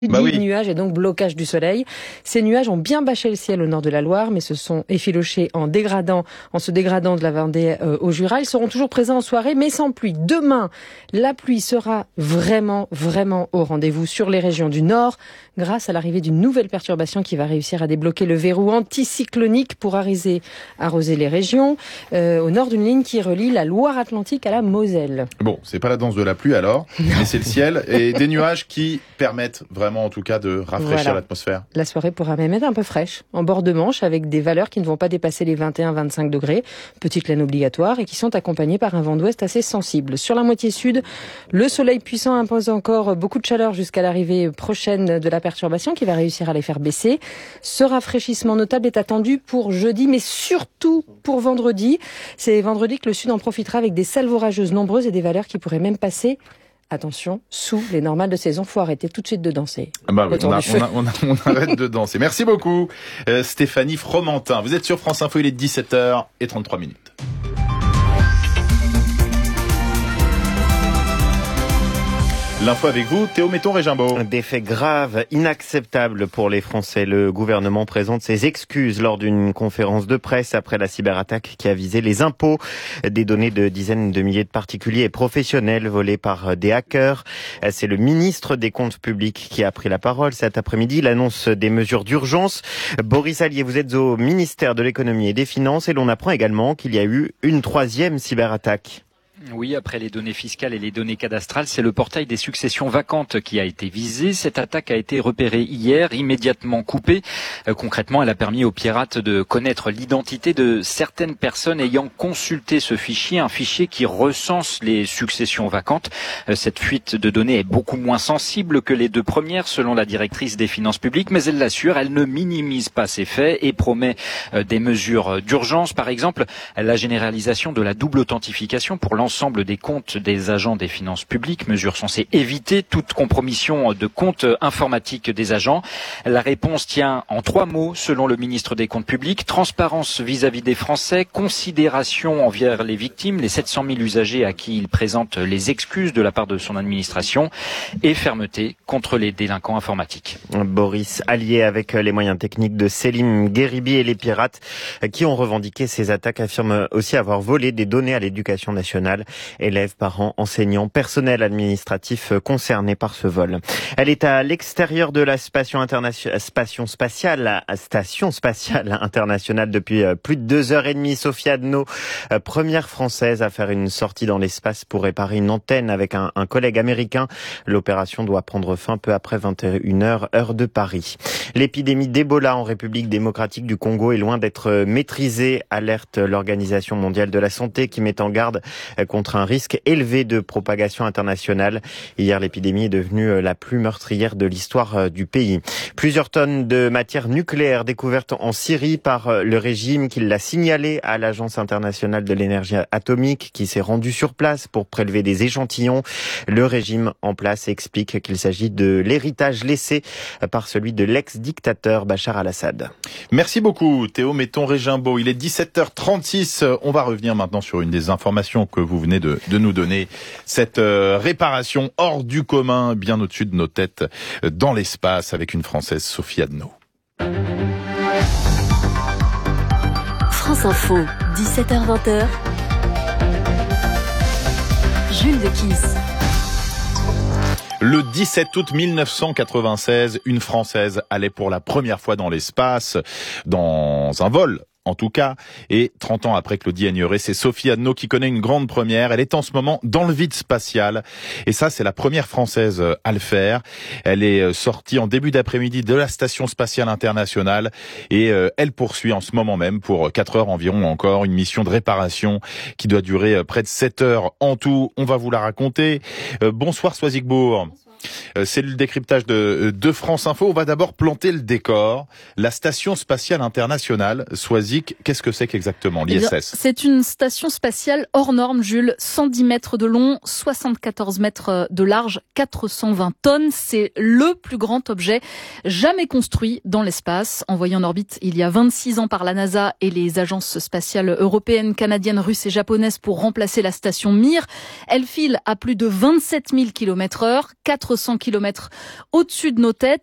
Nuages et donc blocage du soleil. Ces nuages ont bien bâché le ciel au nord de la Loire, mais se sont effilochés en se dégradant de la Vendée au Jura. Ils seront toujours présents en soirée, mais sans pluie. Demain, la pluie sera vraiment au rendez-vous sur les régions du nord, grâce à l'arrivée d'une nouvelle perturbation qui va réussir à débloquer le verrou anticyclonique pour arroser les régions, au nord d'une ligne qui relie la Loire-Atlantique à la Moselle. Bon, c'est pas la danse de la pluie alors, mais c'est le ciel et des nuages qui permettent vraiment en tout cas de rafraîchir l'atmosphère. La soirée pourra même être un peu fraîche, en bord de Manche, avec des valeurs qui ne vont pas dépasser les 21-25 degrés, petite laine obligatoire, et qui sont accompagnées par un vent d'ouest assez sensible. Sur la moitié sud, le soleil puissant impose encore beaucoup de chaleur jusqu'à l'arrivée prochaine de la perturbation qui va réussir à les faire baisser. Ce rafraîchissement notable est attendu pour jeudi, mais surtout pour vendredi. C'est vendredi que le sud en profitera avec des salves orageuses nombreuses et des valeurs qui pourraient même passer, attention, sous les normales de saison. Faut arrêter tout de suite de danser. Oui, on arrête de danser. Merci beaucoup, Stéphanie Fromentin. Vous êtes sur France Info, il est 17h33. L'info avec vous, Théo Méton-Régimbaud. Des faits graves, inacceptables pour les Français. Le gouvernement présente ses excuses lors d'une conférence de presse après la cyberattaque qui a visé les impôts. Des données de dizaines de milliers de particuliers et professionnels volés par des hackers. C'est le ministre des Comptes publics qui a pris la parole cet après-midi. Il annonce des mesures d'urgence. Boris Allier, vous êtes au ministère de l'économie et des finances et l'on apprend également qu'il y a eu une troisième cyberattaque. Oui, après les données fiscales et les données cadastrales, c'est le portail des successions vacantes qui a été visé. Cette attaque a été repérée hier, immédiatement coupée. Concrètement, elle a permis aux pirates de connaître l'identité de certaines personnes ayant consulté ce fichier, un fichier qui recense les successions vacantes. Cette fuite de données est beaucoup moins sensible que les deux premières, selon la directrice des finances publiques, mais elle l'assure, elle ne minimise pas ces faits et promet des mesures d'urgence. Par exemple, la généralisation de la double authentification pour l'ensemble des comptes des agents des finances publiques, mesure censée éviter toute compromission de comptes informatiques des agents. La réponse tient en 3 mots, selon le ministre des Comptes publics: transparence vis-à-vis des Français, considération envers les victimes, les 700 000 usagers à qui il présente les excuses de la part de son administration, et fermeté contre les délinquants informatiques. Boris Allier avec les moyens techniques de Selim Gueribi et les pirates qui ont revendiqué ces attaques affirment aussi avoir volé des données à l'éducation nationale. Élèves, parents, enseignants, personnel administratif concernés par ce vol. Elle est à l'extérieur de la station spatiale internationale depuis plus de 2h30. Sophie Adno, première française à faire une sortie dans l'espace pour réparer une antenne avec un collègue américain. L'opération doit prendre fin peu après 21h, heure de Paris. L'épidémie d'Ebola en République démocratique du Congo est loin d'être maîtrisée, alerte l'Organisation mondiale de la santé qui met en garde contre un risque élevé de propagation internationale. Hier, l'épidémie est devenue la plus meurtrière de l'histoire du pays. Plusieurs tonnes de matière nucléaire découvertes en Syrie par le régime qui l'a signalé à l'Agence internationale de l'énergie atomique qui s'est rendue sur place pour prélever des échantillons. Le régime en place explique qu'il s'agit de l'héritage laissé par celui de l'ex-dictateur Bachar al-Assad. Merci beaucoup Théo Méton-Régimbaud. Il est 17h36. On va revenir maintenant sur une des informations que vous venez de nous donner. Cette réparation hors du commun, bien au-dessus de nos têtes, dans l'espace, avec une Française, Sophie Adno. France Info, 17h-20h. Jules Dequisse. Le 17 août 1996, une Française allait pour la première fois dans l'espace, dans un vol. En tout cas, et 30 ans après Claudie Aigneret, c'est Sophie Adno qui connaît une grande première. Elle est en ce moment dans le vide spatial. Et ça, c'est la première Française à le faire. Elle est sortie en début d'après-midi de la Station Spatiale Internationale. Et elle poursuit en ce moment même, pour 4 heures environ encore, une mission de réparation qui doit durer près de 7 heures en tout. On va vous la raconter. Bonsoir Soisigbourg. C'est le décryptage de France Info. On va d'abord planter le décor. La Station Spatiale Internationale, Soisic, qu'est-ce que c'est qu'exactement l'ISS ? C'est une station spatiale hors norme, Jules. 110 mètres de long, 74 mètres de large, 420 tonnes. C'est le plus grand objet jamais construit dans l'espace. Envoyé en orbite il y a 26 ans par la NASA et les agences spatiales européennes, canadiennes, russes et japonaises pour remplacer la station Mir. Elle file à plus de 27 000 km/h, 4 400 km au-dessus de nos têtes.